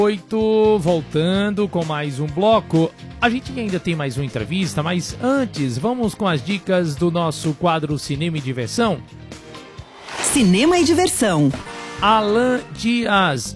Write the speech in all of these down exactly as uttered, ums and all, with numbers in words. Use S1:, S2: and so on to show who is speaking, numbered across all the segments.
S1: Oito, voltando com mais um bloco. A gente ainda tem mais uma entrevista, mas antes vamos com as dicas do nosso quadro Cinema e Diversão.
S2: Cinema e Diversão.
S1: Alan Dias,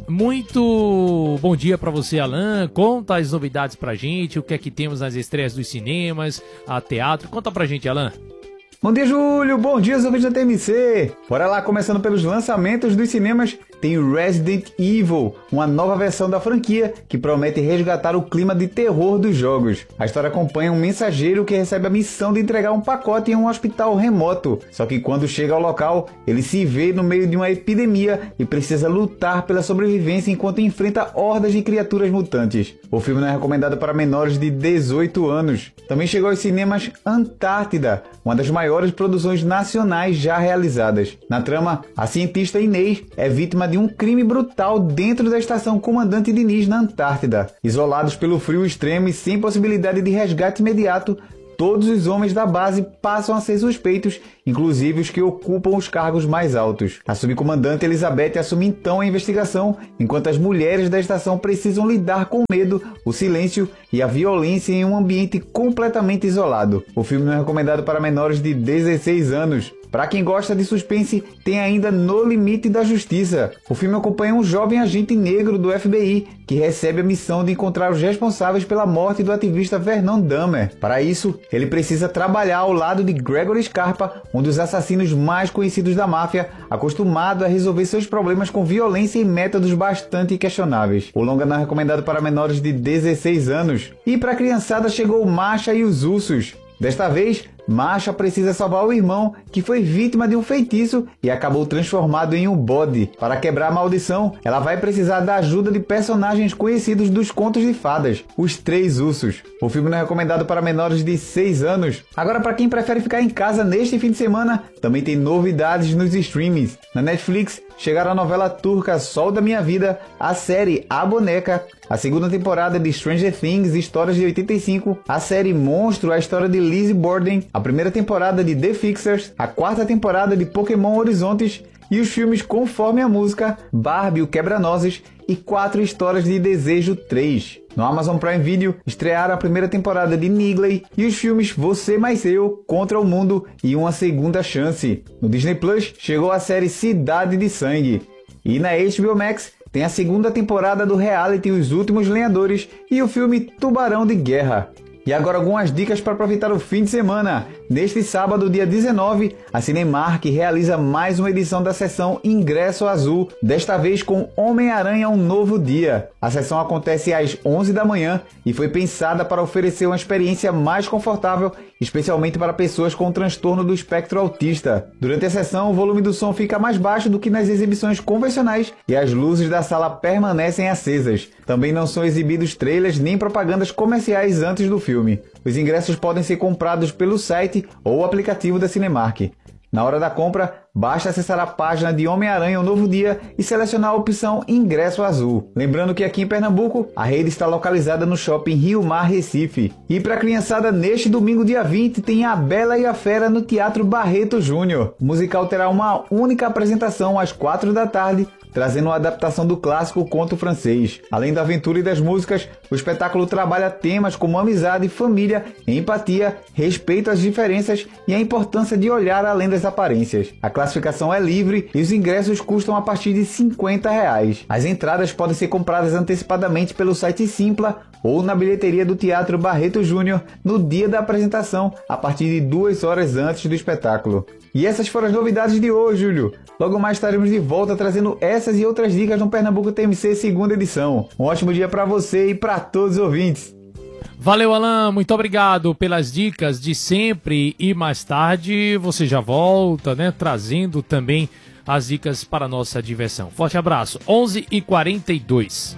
S1: muito bom dia para você, Alan. Conta as novidades pra gente, o que é que temos nas estreias dos cinemas, a teatro. Conta pra gente, Alan.
S3: Bom dia, Júlio. Bom dia, os ouvintes da T M C. Bora lá, começando pelos lançamentos dos cinemas, tem Resident Evil, uma nova versão da franquia que promete resgatar o clima de terror dos jogos. A história acompanha um mensageiro que recebe a missão de entregar um pacote em um hospital remoto. Só que quando chega ao local, ele se vê no meio de uma epidemia e precisa lutar pela sobrevivência enquanto enfrenta hordas de criaturas mutantes. O filme não é recomendado para menores de dezoito anos. Também chegou aos cinemas Antártida, uma das maiores produções nacionais já realizadas. Na trama, a cientista Inês é vítima de um crime brutal dentro da estação Comandante Diniz na Antártida. Isolados pelo frio extremo e sem possibilidade de resgate imediato, todos os homens da base passam a ser suspeitos, inclusive os que ocupam os cargos mais altos. A subcomandante Elizabeth assume então a investigação, enquanto as mulheres da estação precisam lidar com o medo, o silêncio e a violência em um ambiente completamente isolado. O filme não é recomendado para menores de dezesseis anos. Para quem gosta de suspense, tem ainda No Limite da Justiça. O filme acompanha um jovem agente negro do F B I que recebe a missão de encontrar os responsáveis pela morte do ativista Vernon Dahmer. Para isso, ele precisa trabalhar ao lado de Gregory Scarpa, um dos assassinos mais conhecidos da máfia, acostumado a resolver seus problemas com violência e métodos bastante questionáveis. O longa não é recomendado para menores de dezesseis anos. E para a criançada chegou Masha e os Ursos. Desta vez, Masha precisa salvar o irmão, que foi vítima de um feitiço e acabou transformado em um bode. Para quebrar a maldição, ela vai precisar da ajuda de personagens conhecidos dos contos de fadas, os Três Ursos. O filme não é recomendado para menores de seis anos. Agora, para quem prefere ficar em casa neste fim de semana, também tem novidades nos streamings. Na Netflix, chegaram a novela turca Sol da Minha Vida, a série A Boneca, a segunda temporada de Stranger Things, Histórias de oitenta e cinco, a série Monstro, a história de Lizzie Borden, a primeira temporada de The Fixers, a quarta temporada de Pokémon Horizontes e os filmes Conforme a Música, Barbie, o Quebra-Nozes e Quatro Histórias de Desejo três. No Amazon Prime Video, estrearam a primeira temporada de Nigley e os filmes Você Mais Eu, Contra o Mundo e Uma Segunda Chance. No Disney Plus, chegou a série Cidade de Sangue. E na H B O Max, tem a segunda temporada do reality Os Últimos Lenhadores e o filme Tubarão de Guerra. E agora algumas dicas para aproveitar o fim de semana. Neste sábado, dia dezenove, a Cinemark realiza mais uma edição da sessão Ingresso Azul, desta vez com Homem-Aranha Um Novo Dia. A sessão acontece às onze da manhã e foi pensada para oferecer uma experiência mais confortável, especialmente para pessoas com transtorno do espectro autista. Durante a sessão, o volume do som fica mais baixo do que nas exibições convencionais e as luzes da sala permanecem acesas. Também não são exibidos trailers nem propagandas comerciais antes do filme. Os ingressos podem ser comprados pelo site ou o aplicativo da Cinemark. Na hora da compra, basta acessar a página de Homem-Aranha Um Novo Dia e selecionar a opção Ingresso Azul. Lembrando que aqui em Pernambuco, a rede está localizada no Shopping Rio Mar Recife. E para a criançada, neste domingo, dia vinte, tem A Bela e a Fera no Teatro Barreto Júnior. O musical terá uma única apresentação às quatro da tarde, trazendo uma adaptação do clássico Conto Francês. Além da aventura e das músicas, o espetáculo trabalha temas como amizade, família, empatia, respeito às diferenças e a importância de olhar além das aparências. A classificação é livre e os ingressos custam a partir de cinquenta reais. As entradas podem ser compradas antecipadamente pelo site Simpla ou na bilheteria do Teatro Barreto Júnior no dia da apresentação, a partir de duas horas antes do espetáculo. E essas foram as novidades de hoje, Júlio. Logo mais estaremos de volta trazendo essas e outras dicas no Pernambuco T M C segunda edição. Um ótimo dia para você e para todos os ouvintes.
S1: Valeu, Alan, muito obrigado pelas dicas de sempre e mais tarde você já volta, né, trazendo também as dicas para a nossa diversão. Forte abraço, onze e quarenta e dois.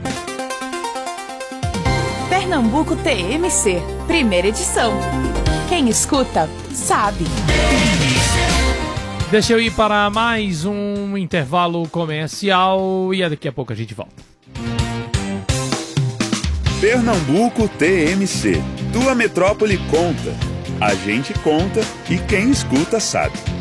S2: Pernambuco T M C, primeira edição. Quem escuta, sabe.
S1: Deixa eu ir para mais um intervalo comercial e daqui a pouco a gente volta.
S4: Pernambuco T M C, tua metrópole conta. A gente conta e quem escuta sabe.